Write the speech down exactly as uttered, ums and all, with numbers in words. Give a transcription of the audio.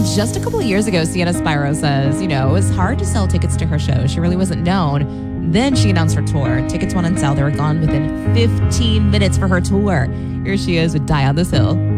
And just a couple of years ago, Sienna Spiro says, you know, it was hard to sell tickets to her show. She really wasn't known. Then she announced her tour. Tickets went on sale. They were gone within fifteen minutes for her tour. Here she is with Die on This Hill.